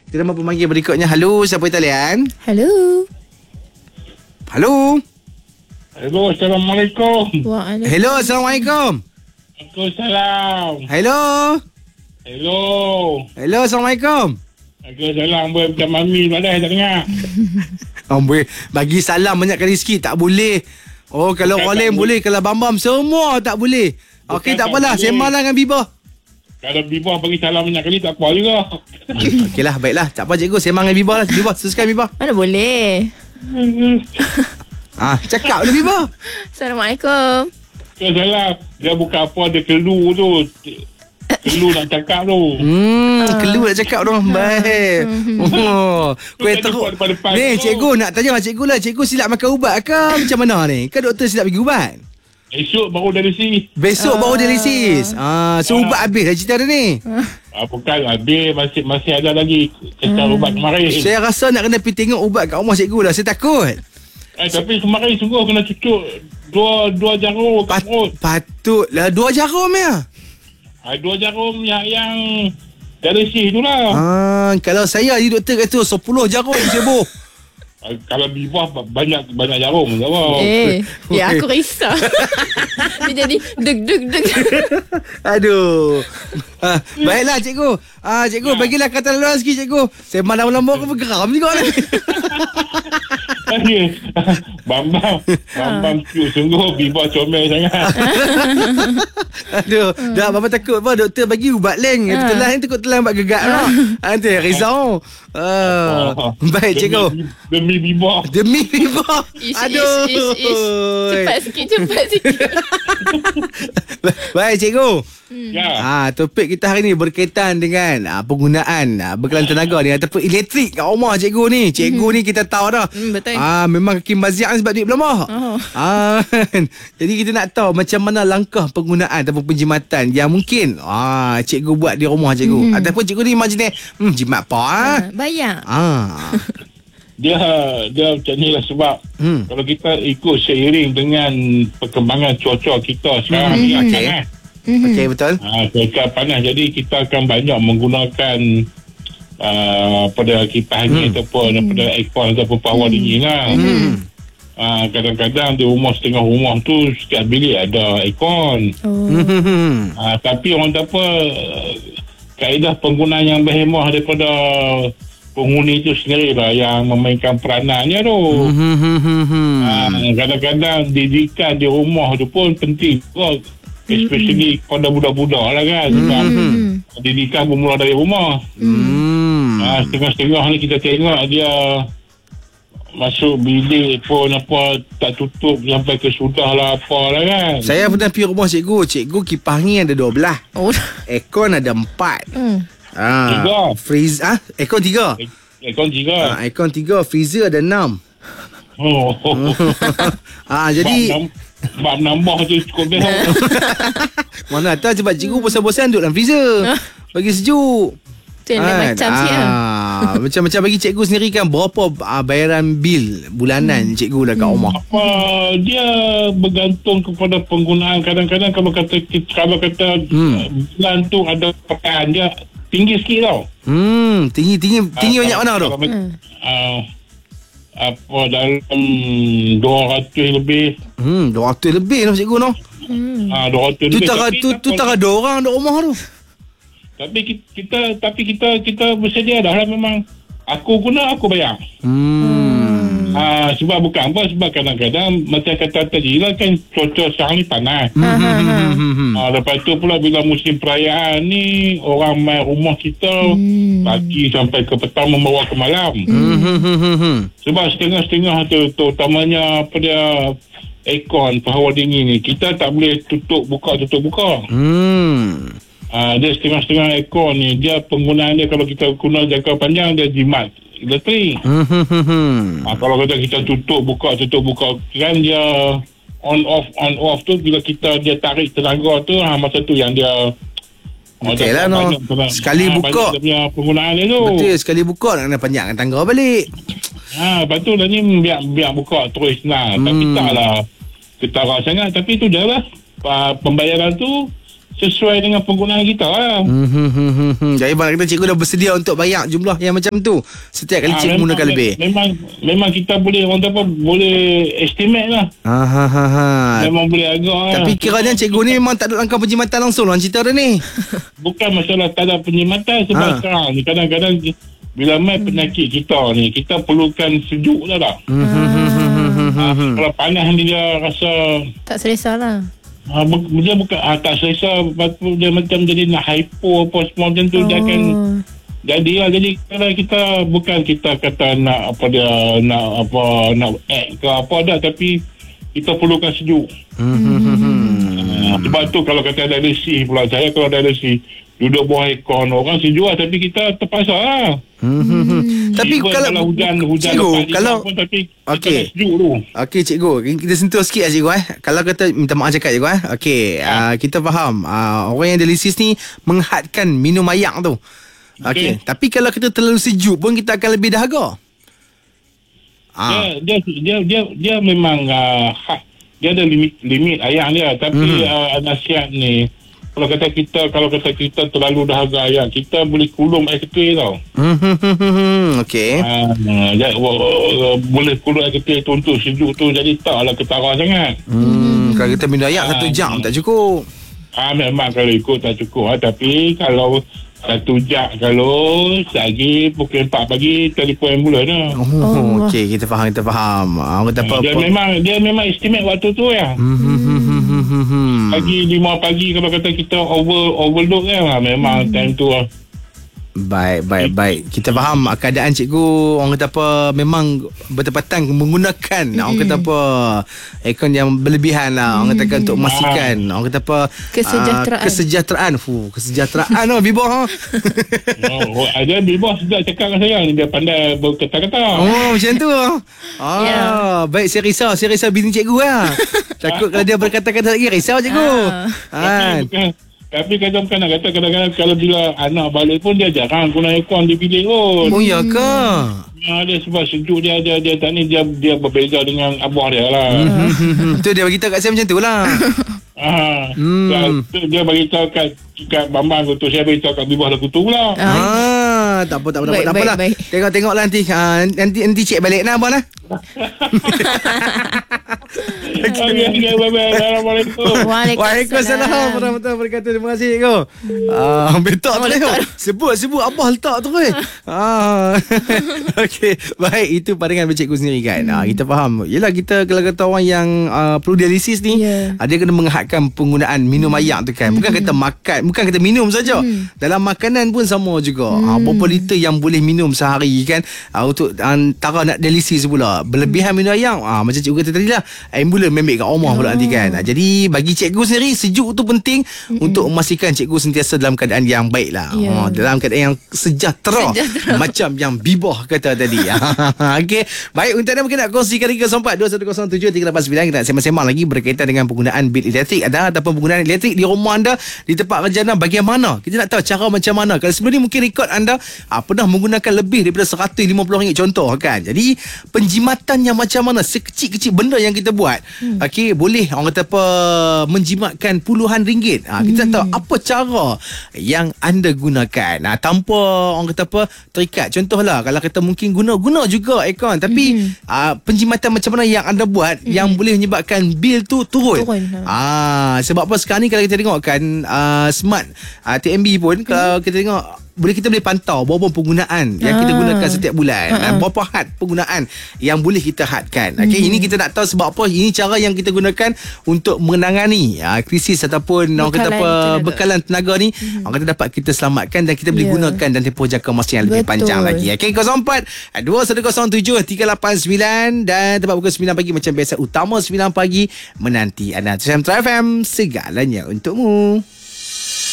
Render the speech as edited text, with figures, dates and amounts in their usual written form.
Kita mahu pemanggil berikutnya. Halo, siapa di talian? Hello. Halo. Hello, Assalamualaikum. Waalaikumsalam. Hello, Assalamualaikum. Waalaikumsalam. Hello. Hello. Hello, Assalamualaikum. Waalaikumsalam. Macam Mami malah tak dengar. Amboi, bagi salam banyak kali sikit tak boleh. Oh, kalau Bukan orang lain boleh, kalau Bambam semua tak boleh. Okey, tak apalah, boleh. sembang dengan Bibah. Kalau Bibah bagi salam banyak kali tak apa juga. Okeylah, baiklah. Tak apa cikgu, sembang dengan Bibah lah. Bibah, teruskan Bibah. Mana boleh. Cakap lah Bibah. Assalamualaikum. Salam. Dia bukan apa, dia kelu tu. Kelu nak cakap tu. Keluar nak cakap tu. Baik. Oh, kuih Tadi teruk. buat depan-depan Ni tu. cikgu nak tanya cikgu lah. Cikgu silap makan ubat ke macam mana ni? Kan doktor silap bagi ubat? Esok baru dari sini. Besok baru dialisis. So ubat habis dah cerita dia ni. Bukan habis, masih ada lagi kesal ubat kemarin. Saya rasa nak kena pergi tengok ubat kat rumah cikgu lah. Saya takut. Tapi kemarin sungguh kena cucuk dua jarum kat perut. Patutlah 2 jarum ya. 2 jarum yang dialisis tu lah. Kalau saya di doktor kata 10 jarum sibuk. Kalau Bibah banyak jarum. Ya aku risau. Dia jadi deg. Aduh. Baiklah cikgu. Cikgu bagilah kata laluan sikit cikgu. Saya lama-lama aku bergeram juga ni. Bambam sungguh Bibah comel sangat. Aduh, dah Bapa takut apa doktor bagi ubat leng. Telan takut telan buat gegak lah. Nanti risau. Baik cikgu. Demi Bibah. Demi Bibah. Aduh. Cepat sikit. Baik cikgu. Ya. Topik kita hari ni berkaitan dengan penggunaan bekalan tenaga ni ataupun elektrik kat rumah cikgu ni. Cikgu ni kita tahu dah. Betul. Memang Hakim Baziak sebab duit berlemah. Jadi kita nak tahu macam mana langkah penggunaan ataupun penjimatan yang mungkin cikgu buat di rumah cikgu. Ataupun cikgu ni macam ni jimat apa? Bayar. Dia macam ni lah sebab kalau kita ikut seiring dengan perkembangan cuaca kita sekarang ni akan Okey, betul. cuaca panas, jadi kita akan banyak menggunakan pada kipas angin ataupun pada aircon ataupun power dingin lah. Kadang-kadang di rumah, setengah rumah tu setiap bilik ada aircon. Tapi orang kata apa, kaedah penggunaan yang berhemah daripada penghuni itu sendiri lah yang memainkan peranannya tu. Kadang-kadang didikan di rumah tu pun penting juga, especially pada budak-budak lah kan. Sebab didikan bermula dari rumah. Setengah-setengah ni kita tengok dia masuk bilik pun apa tak tutup sampai ke sudah lah apa lah kan. Saya pernah pergi rumah cikgu kipas angin ada 12. Aircon ada 4. 3. Freezer aircon 3. Aircon 3, freezer ada 6. Jadi bab nambah tu cukup best. mana tahu sebab cikgu bosan-bosan duduk dalam freezer. Bagi sejuk. Macam sikit Macam bagi cikgu sendiri kan, berapa bayaran bil bulanan cikgu lah kat rumah? Dia bergantung kepada penggunaan. Kadang-kadang kalau kata bulan tu ada pakaian dia tinggi sikit tau. Tinggi banyak mana tu? Dalam 200 lebih. 200 lebih lah cikgu no. 200 lebih. Tu tak ada orang di rumah tu. Tapi kita bersedia dah lah memang. Aku guna, aku bayar. Sebab bukan apa, sebab kadang-kadang macam kata tadi lah kan, cuaca sekarang ni panas. Lepas tu pula bila musim perayaan ni, orang main rumah kita pagi sampai ke petang membawa ke malam. Sebab setengah-setengah tu terutamanya apa dia, aircon, hawa dingin ni, kita tak boleh tutup buka. Dia setengah-setengah aircon ni, dia penggunaan dia kalau kita guna jangka panjang dia jimat elektrik. Kalau kita tutup buka kan dia on off tu, bila dia tarik tenaga tu, masa tu yang dia okey lah no. Sekali buka dia punya penggunaan dia tu. Betul, sekali buka nak kena panjangkan tangga balik. Lepas tu dah ni biar buka terus Tapi taklah ketara sangat. Tapi tu dah lah, pembayaran tu sesuai dengan penggunaan kita lah. Jadi bang kata cikgu dah bersedia untuk bayar jumlah yang macam tu setiap kali cikgu gunakan lebih. Memang kita boleh orang apa boleh estimate lah. Memang boleh agak lah. Tapi kiranya cikgu ni memang tak ada langkah penjimatan langsung lah cerita dia ni. Bukan masalah tak ada penjimatan sebab sekarang ni kadang-kadang bila main penyakit kita ni kita perlukan sejuk dah tak. Kalau panas ni dia rasa Tak selesa lah. dia bukan tak selesa, lepas tu dia macam jadi nak hypo apa semua macam tu. Dia akan jadi lah. Jadi kalau kita bukan kita kata nak apa dia nak act ke apa dah, tapi kita perlukan sejuk. Sebab tu kalau kata dialisis pula, saya kalau dialisis duduk bawah aircon orang sejuk lah, tapi kita terpaksa lah. Tapi kalau hujan cikgu, kalau pun, tapi okey. kita sejuk tu. Okey cikgu, kita sentuh sikit lah cikgu Kalau kata minta maaf cakap cikgu Okey, kita faham orang yang dialisis ni menghadkan minum air tu. Okey, tapi kalau kita terlalu sejuk pun kita akan lebih dahaga. Dia memang dia ada limit air dia, tapi nasihat ni kalau kata kita terlalu dahaga air, kita boleh kulum air ketul tau. Okey. Boleh kulum air ketul tu untuk sejuk tu, jadi taklah ketara sangat. Kalau kita minum air 1 jam tak cukup. Memang kalau ikut tak cukup tapi kalau 1 jam, kalau lagi pukul 4 pagi telefon ambulans dah. Okey, kita faham. Orang kata dia memang estimate waktu tu ya. Pagi 5 pagi kalau kata kita overload kan, memang time tu lah. Baik. Kita faham keadaan cikgu. Orang kata apa, memang bertepatan menggunakan orang kata apa aircon yang berlebihan lah. Orang kata untuk memastikan orang kata apa kesejahteraan. Kesejahteraan Bibah. Ada Bibah sudah cakap dengan saya, dia pandai berkata-kata. Macam tu. Baik, saya risau bini cikgu lah. Takut kalau dia berkata-kata lagi, risau cikgu. Tapi kadang-kadang nak kata kadang-kadang kalau bila anak balik pun dia jarang guna aircon di bilik pun. Ya ke? Dia sebab sejuk dia tak ni dia berbeza dengan abah dia lah. Tu dia bagi tahu kat saya macam tu lah. Dia bagi tahu kat Bambang tu, saya bagi tahu kat Bibah aku tu pula. Tak apalah. Tengoklah nanti. Nanti cek balik nah abang lah. Assalamualaikum. Waalaikumsalam warahmatullahi wabarakatuh. Terima kasih cikgu. Betul tu. Sebut abah letak tu kan. Okey, baik, itu pandangan cikgu sendiri kan. Kita faham. Yelah, kita kalau kata orang yang perlu dialisis ni, dia kena menghadkan penggunaan minum air tu kan. Bukan kata makan, bukan kata minum saja. Dalam makanan pun sama juga. Berapa liter yang boleh minum sehari kan. Untuk antara nak dialisis pula, berlebihan minum air, macam cikgu kata tadi lah, ambulans membek kat rumah pula nanti kan. Jadi bagi cikgu sendiri, sejuk tu penting untuk memastikan cikgu sentiasa dalam keadaan yang baik lah. Dalam keadaan yang sejahtera. Macam yang Bibah kata tadi. Okey, baik, untuk anda mungkin nak kongsikan 304-2107-389. Kita nak sembang-sembang lagi berkaitan dengan penggunaan bil elektrik ataupun penggunaan elektrik di rumah anda, di tempat kerja anda, bagaimana. Kita nak tahu cara macam mana. Kalau sebelum ni mungkin rekod anda pernah menggunakan lebih daripada RM150 contoh kan. Jadi penjimatan yang macam mana, sekecil-kecil benda yang kita buat, okey, boleh orang kata apa menjimatkan puluhan ringgit. Kita nak tahu apa cara yang anda gunakan tanpa orang kata apa terikat. Contohlah kalau kata mungkin guna juga aircon, tapi penjimatan macam mana yang anda buat yang boleh menyebabkan bil tu turun. Sebab apa sekarang ni kalau kita tengok kan smart TMB pun kalau kita tengok kita boleh pantau berapa penggunaan yang kita gunakan setiap bulan dan berapa had penggunaan yang boleh kita hadkan. Okey, ini kita nak tahu sebab apa. Ini cara yang kita gunakan untuk menangani krisis ataupun orang kata apa bekalan tenaga ni, orang kata dapat kita selamatkan dan kita boleh gunakan dan tempoh jangka masa yang lebih panjang lagi. Okey, 04-2107-389 dan tempat pukul 9 pagi macam biasa, utama 9 pagi menanti anda. Trem FM, segalanya untukmu.